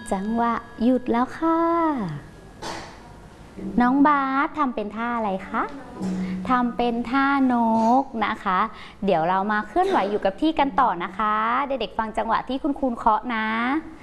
จังหวะหยุดแล้วค่ะน้องบาสทำเป็นท่าอะไรคะทำเป็นท่านกนะคะเดี๋ยวเรามาเคลื่อนไหวอยู่กับที่กันต่อนะคะเด็กๆฟังจังหวะที่คุณครูเคาะนะ